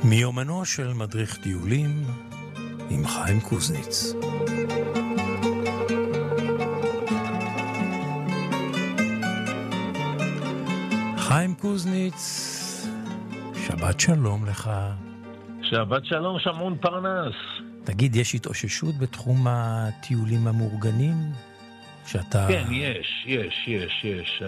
מיומנו של מדריך טיולים עם חיים קוזניץ. חיים קוזניץ, שבת שלום לך. שבת שלום, שמעון פרנס. תגיד, יש התאוששות בתחום הטיולים המאורגנים? שאתה... כן, יש.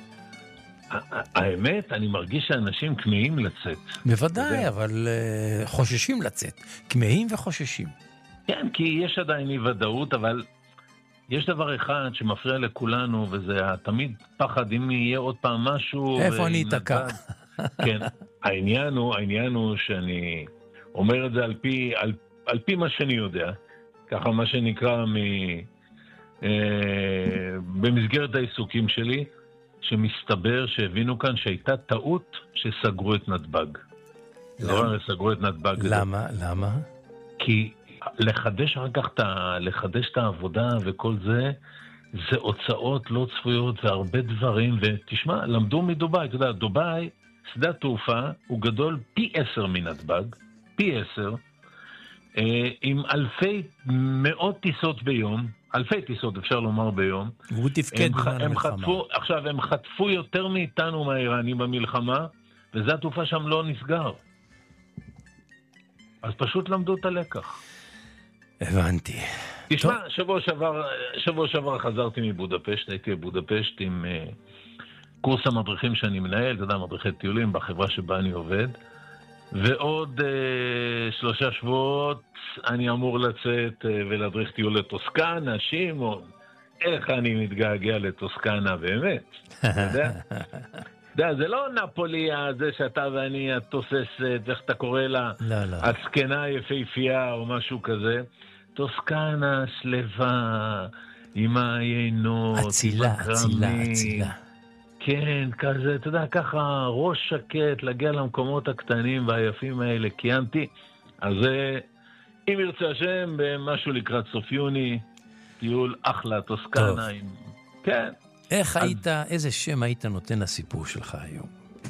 האמת, אני מרגיש שאנשים כמהים לצאת. בוודאי, אבל חוששים לצאת. כמהים וחוששים. כן, כי יש עדיין אי ודאות, אבל יש דבר אחד שמפריע לכולנו, וזה תמיד פחד אם יהיה עוד פעם משהו. איפה אני אתקע? כן, העניין הוא שאני אומר את זה על פי מה שאני יודע, ככה מה שנקרא במסגרת העיסוקים שלי, שמסתבר שהבינו כאן שהייתה טעות שסגרו את נתב"ג. לא סגרו את נתב"ג. למה? כי לחדש אחר כך לחדש את העבודה וכל זה, זה הוצאות לא צפויות והרבה דברים, ותשמע, למדו מדובאי, אתה יודע, דובאי, שדה התעופה, הוא גדול פי 10 מנתב"ג, פי 10, עם מאות טיסות ביום, אלפי טיסות אפשר לומר ביום. והוא תפקד בזמן המלחמה. עכשיו, הם חטפו יותר מאיתנו מהאיראנים במלחמה, וזה התעופה שם לא נסגר. אז פשוט למדו את הלקח. הבנתי. תשמע, שבוע שעבר חזרתי מבודפשט, הייתי בבודפשט עם קורס המדריכים שאני מנהל, אתה יודע, מדריכי טיולים בחברה שבה אני עובד, ועוד 3 שבועות אני אמור לצאת ולהדריך טיול לטוסקנה. שמעון, איך אני מתגעגע לטוסקנה באמת, אתה יודע? זה לא נפולי, זה שאתה ואני התוססת, איך אתה קורא לה, הסקנה היפהפייה או משהו כזה. טוסקנה שלווה, עם העיינות, אצילה. כן, כזה, אתה יודע, ככה ראש שקט, להגיע למקומות הקטנים והיפים האלה, קיימתי. אז אם ירצה השם, במשהו לקראת סוף יוני, טיול אחלה, טוסקנה. כן. איזה שם היית נותן לסיפור שלך היום?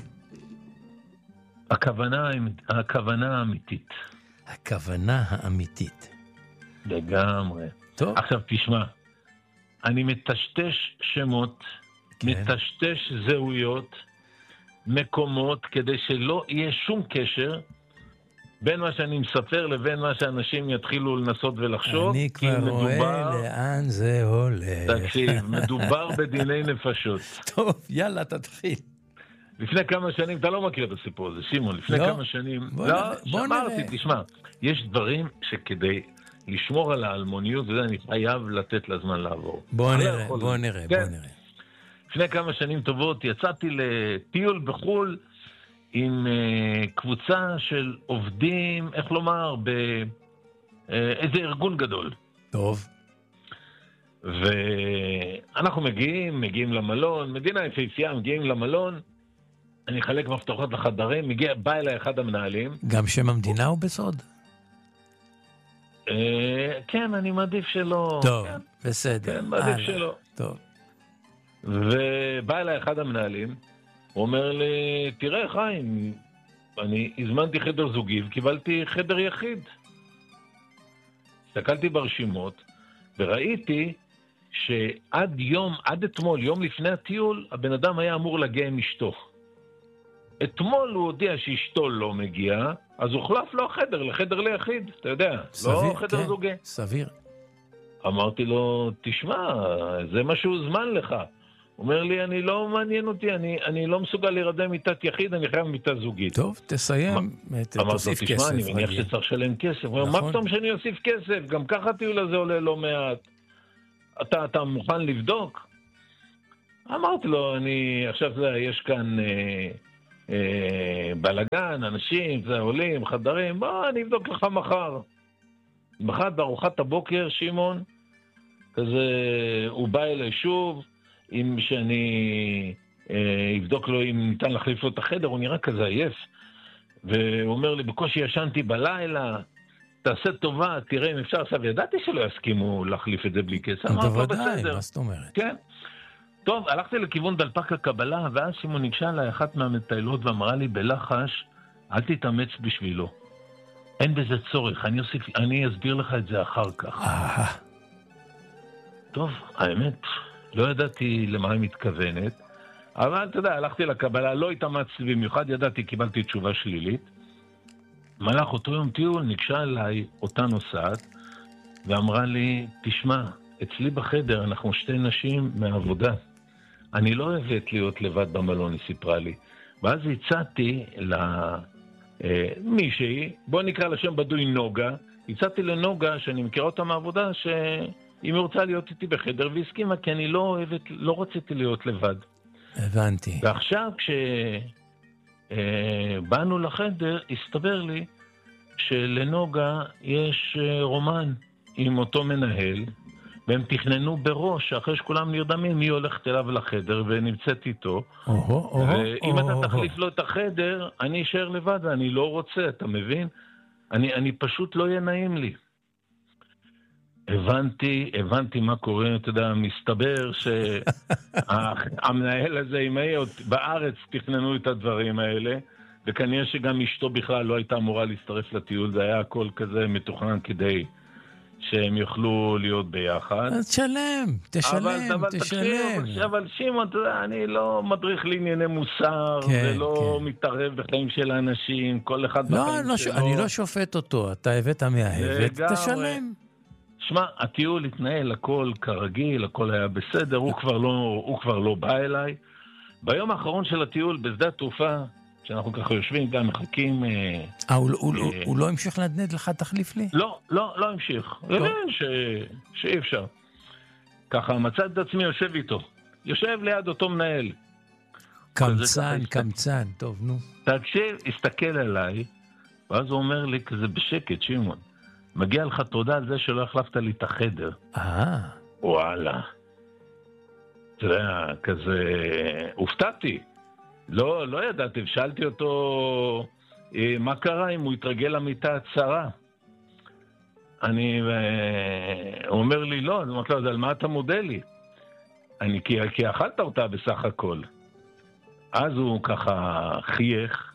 הכוונה האמיתית. הכוונה האמיתית. לגמרי. טוב. עכשיו תשמע, אני מטשטש שמות, מטשטש זהויות, מקומות, כדי שלא יהיה שום קשר בין מה שאני מספר לבין מה שאנשים יתחילו לנסות ולחשוב. אני כבר רואה לאן זה הולך. תקשיב, מדובר בדיני נפשות. טוב, יאללה, תתחיל. לפני כמה שנים, אתה לא מכיר את הסיפור הזה, שמעון, לפני כמה שנים, שמרתי, תשמע, יש דברים שכדי לשמור על האלמוניות, וזה אני חייב לתת לזמן לעבור. בוא נראה. לפני כמה שנים טובות יצאתי לטיול בחול עם קבוצה של עובדים, איך לומר, באיזה ארגון גדול. טוב. ואנחנו מגיעים למלון, מדינה יפהפייה, מגיעים למלון, אני אחלק מפתחות לחדרים, בא אליי אחד המנהלים. גם שם המדינה הוא בסוד? כן, אני מעדיף שלא. טוב, בסדר. כן, מעדיף שלא. טוב. ובא אליי אחד המנהלים, הוא אומר לי, תראה חיים, אני הזמנתי חדר זוגי וקיבלתי חדר יחיד. הסתכלתי ברשימות וראיתי שעד אתמול, יום לפני הטיול, הבן אדם היה אמור להגיע עם אשתו. אתמול הוא הודיע שאשתו לא מגיעה, אז הוחלף לו החדר לחדר ליחיד, אתה יודע, סביר, לא חדר כן, זוגי. סביר. אמרתי לו, תשמע, זה משהו זמן לך. הוא אומר לי, אני לא מעניין אותי, אני לא מסוגל להירדם מיטת יחיד, אני חייב מיטה זוגית. טוב, תסיים, תוסיף כסף. תשמע, אני מניח שצריך לשלם כסף. הוא אומר, מה פתאום שאני אוסיף כסף? גם ככה הטיול הזה עולה לא מעט. אתה מוכן לבדוק? אמרתי לו, עכשיו יש כאן בלגן, אנשים, עולים, חדרים, בוא, אני אבדוק לך מחר. מחר בארוחת הבוקר, שמעון, כזה, הוא בא אליי שוב, אם שאני אבדוק לו אם ניתן להחליף לו את החדר, הוא נראה כזה עייף, והוא אומר לי, בקושי ישנתי בלילה, תעשה טובה, תראה אם אפשר. עכשיו, ידעתי שלא יסכימו להחליף את זה בלי כסף. בוודאי, מה זאת אומרת? כן. טוב, הלכתי לכיוון דלפק הקבלה, ואז שמעון ניגשה אליי אחת מהמטיילות ואמרה לי בלחש, אל תתאמץ בשבילו. אין בזה צורך, אני אסביר לך את זה אחר כך. טוב, האמת, לא ידעתי למה היא מתכוונת, אבל אתה יודע, הלכתי לקבלה, לא התאמצתי במיוחד, ידעתי, קיבלתי תשובה שלילית. מלך אותו יום טיול, ניגשה אליי אותה נוסעת, ואמרה לי, תשמע, אצלי בחדר אנחנו שתי נשים מעבודה. אני לא אוהבת להיות לבד במלון, היא סיפרה לי. ואז הצעתי למישהי, בוא נקרא לשם בדוי נוגה, הצעתי לנוגה, שאני מכירה אותה מעבודה, שאם היא רוצה להיות איתי בחדר, והסכימה, כי אני לא רציתי להיות לבד. הבנתי. ועכשיו כשבאנו לחדר, הסתבר לי שלנוגה יש רומן עם אותו מנהל, והם תכננו בראש, אחרי שכולם נרדמים, היא הולכת אליו לחדר ונמצאת איתו. ואם אתה תחליף לו את החדר, אני אשאר לבד, ואני לא רוצה, אתה מבין? אני פשוט לא יהיה נעים לי. הבנתי מה קורה, אתה יודע, מסתבר שהמנהל הזה עם בארץ תכננו את הדברים האלה, וכנראה שגם אשתו בכלל לא הייתה אמורה להצטרף לטיול, זה היה הכל כזה מתוכנן כדי שהם יוכלו להיות ביחד. אז תשלם. אבל שמעון, אתה יודע, אני לא מדריך לענייני מוסר, ולא מתערב בחיים של האנשים, כל אחד בחיים שלו. אני לא שופט אותו, אתה הבאת מהאהבת, תשלם. שמע, הטיול התנהל, הכל כרגיל, הכל היה בסדר, הוא כבר לא בא אליי. ביום האחרון של הטיול, בשדה התעופה, שאנחנו ככה יושבים, גם מחכים... הוא לא המשיך לנדנד לך תחליף לי? לא המשיך. שאי אפשר. ככה, מצא את עצמי יושב איתו. יושב ליד אותו מנהל. קמצן, טוב, נו. תקשיב, הסתכל עליי, ואז הוא אומר לי כזה בשקט, שמעון, מגיע לך תודה על זה שלא החלפת לי את החדר. וואלה. אתה יודע, כזה... הופתעתי. לא ידעתי, שאלתי אותו מה קרה אם הוא התרגל למיטה הצרה. הוא אומר לי לא, אני אומרת לו, אז על מה אתה מודה לי? כי אכלת אותה בסך הכל. אז הוא ככה חייך,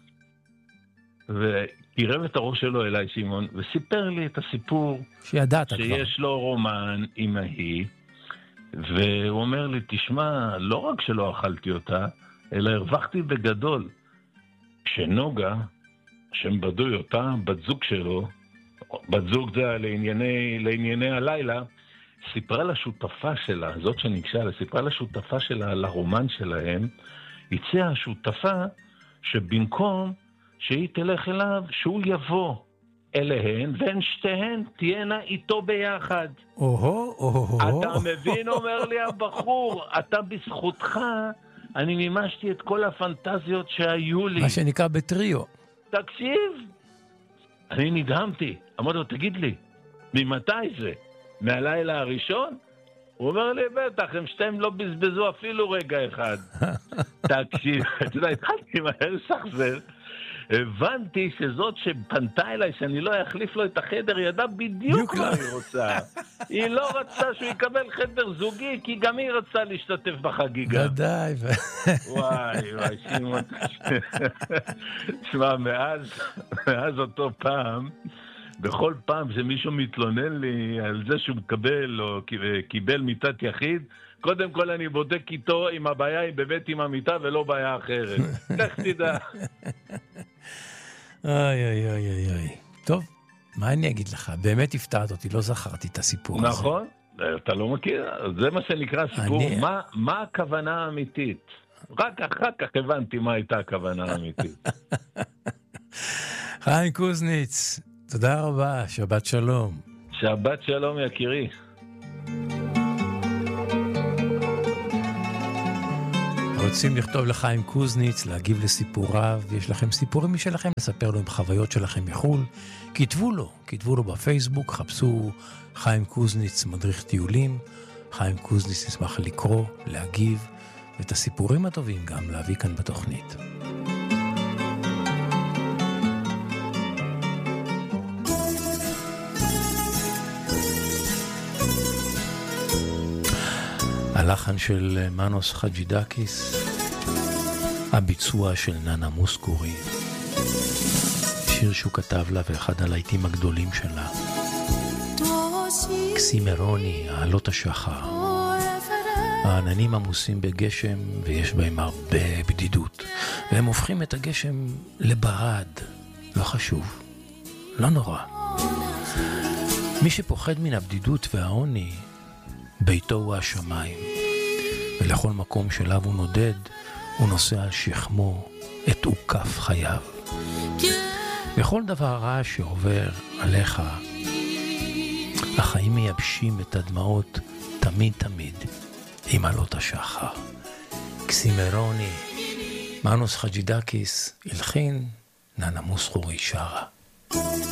וקירב את הראש שלו אליי, שמעון, וסיפר לי את הסיפור שיש לו רומן עם ההיא, והוא אומר לי, תשמע, לא רק שלא אכלתי אותה, אלא הרווחתי בגדול. כשנוגה, שם בדוי אותה, בת זוג שלו, בת זוג זה לענייני הלילה, סיפרה לשותפה שלה, זאת שניגשה לה, סיפרה לשותפה שלה, לרומן שלהם, הציעה השותפה שבמקום שהיא תלך אליו, שהוא יבוא אליהן, והן שתיהן תהיינה איתו ביחד. אתה מבין, אומר לי הבחור, אתה בזכותך, אני מימשתי את כל הפנטזיות שהיו לי. מה שנקרא בטריו. תקשיב, אני נדהמתי. אמרתי לו, תגיד לי, ממתי זה? מהלילה הראשון? הוא אומר לי, בטח, הם שתיים לא בזבזו אפילו רגע אחד. תקשיב, אתה יודע, התחלתי מהר שחזר. הבנתי שזאת שפנתה אליי, שאני לא אחליף לו את החדר, ידע בדיוק מה היא רוצה. היא לא רצה שהוא יקבל חדר זוגי, כי גם היא רצה להשתתף בחגיגה. ודאי. וואי, שמעון. שמע, מאז אותו פעם, בכל פעם שמישהו מתלונן לי על זה שהוא מקבל או קיבל מיטת יחיד, קודם כל אני בודק איתו אם הבעיה היא באמת עם המיטה ולא בעיה אחרת. כך תדע. אוי. טוב, מה אני אגיד לך? באמת הפתעת אותי, לא זכרתי את הסיפור הזה. נכון, אתה לא מכיר, זה מה שנקרא סיפור. מה הכוונה האמיתית? רק אחר כך הבנתי מה הייתה הכוונה האמיתית. חיים קוזניץ, תודה רבה, שבת שלום. שבת שלום יקירי. רוצים לכתוב לחיים קוזניץ, להגיב לסיפוריו, ויש לכם סיפורים משלכם, לספר לו עם חוויות שלכם מחול, כתבו לו בפייסבוק, חפשו חיים קוזניץ מדריך טיולים, חיים קוזניץ נשמח לקרוא, להגיב, ואת הסיפורים הטובים גם להביא כאן בתוכנית. הלחן של מנוס חג'ידקיס, הביצוע של ננה מוסקורי. שיר שהוא כתב לה ואחד הלהיטים הגדולים שלה. קסימרוני, העלות השחר. העננים עמוסים בגשם ויש בהם הרבה בדידות, והם הופכים את הגשם לברד. לא חשוב, לא נורא. מי שפוחד מן הבדידות והעוני, ביתו הוא השמיים, ולכל מקום שאליו הוא נודד, הוא נושא על שכמו את עוקף חייו. בכל דבר רע שעובר עליך, החיים מייבשים את הדמעות תמיד תמיד עם עלות השחר. קסימרוני, מנוס חג'ידקיס, הלחין, ננה מוסחורי שרה.